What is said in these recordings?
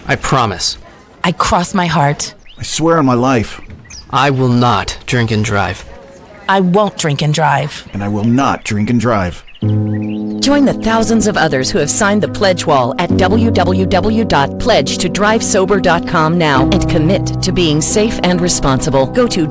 I promise. I cross my heart. I swear on my life. I will not drink and drive. I won't drink and drive. And I will not drink and drive. Join the thousands of others who have signed the pledge wall at www.pledgetodrivesober.com now and commit to being safe and responsible. Go to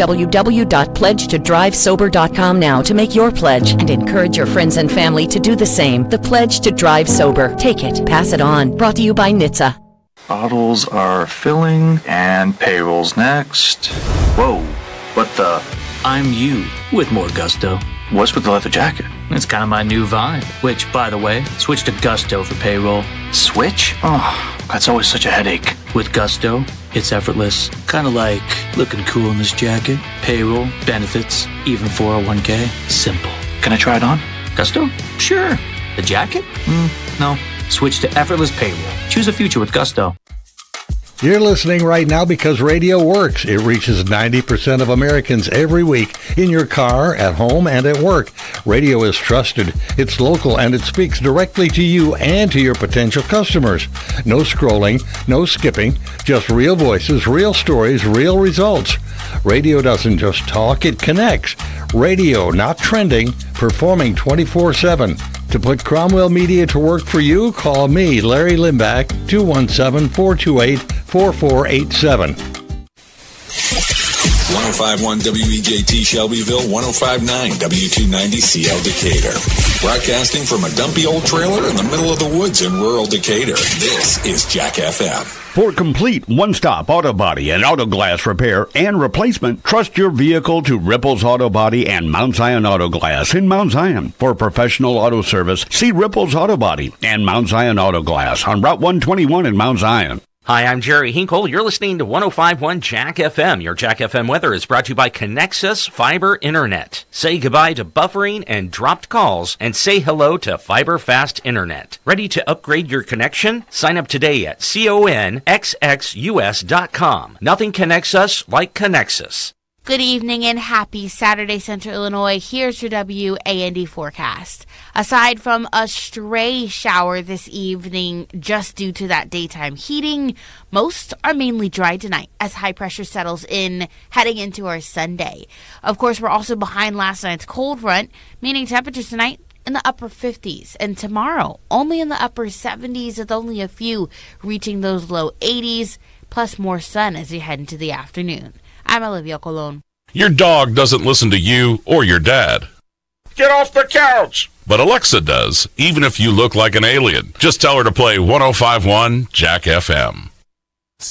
www.pledgetodrivesober.com now to make your pledge and encourage your friends and family to do the same. The Pledge to Drive Sober. Take it, pass it on. Brought to you by NHTSA. Bottles are filling and payroll's next. Whoa, what the? I'm you with more gusto. What's with the leather jacket? It's kind of my new vibe. Which, by the way, switch to Gusto for payroll. Switch? Oh, that's always such a headache. With Gusto, it's effortless. Kind of like looking cool in this jacket. Payroll, benefits, even 401k. Simple. Can I try it on? Gusto? Sure. The jacket? No. Switch to effortless payroll. Choose a future with Gusto. You're listening right now because radio works. It reaches 90% of Americans every week in your car, at home, and at work. Radio is trusted. It's local, and it speaks directly to you and to your potential customers. No scrolling, no skipping, just real voices, real stories, real results. Radio doesn't just talk, it connects. Radio, not trending, performing 24/7. To put Cromwell Media to work for you, call me, Larry Limbach, 217-428-4487. 105.1 WEJT Shelbyville, 105.9 W290CL Decatur. Broadcasting from a dumpy old trailer in the middle of the woods in rural Decatur. This is Jack FM. For complete one-stop auto body and auto glass repair and replacement, trust your vehicle to Ripples Auto Body and Mount Zion Auto Glass in Mount Zion. For professional auto service, see Ripples Auto Body and Mount Zion Auto Glass on Route 121 in Mount Zion. Hi, I'm Jerry Hinkle. You're listening to 105.1 Jack FM. Your Jack FM weather is brought to you by Connexus Fiber Internet. Say goodbye to buffering and dropped calls and say hello to Fiber Fast Internet. Ready to upgrade your connection? Sign up today at conxus.com. Nothing connects us like Connexus. Good evening and happy Saturday, Central Illinois. Here's your WAND forecast. Aside from a stray shower this evening just due to that daytime heating, most are mainly dry tonight as high pressure settles in heading into our Sunday. Of course, we're also behind last night's cold front, meaning temperatures tonight in the upper 50s, and tomorrow only in the upper 70s with only a few reaching those low 80s, plus more sun as we head into the afternoon. I'm Olivia Colon. Your dog doesn't listen to you or your dad. Get off the couch! But Alexa does, even if you look like an alien. Just tell her to play 105.1 Jack FM.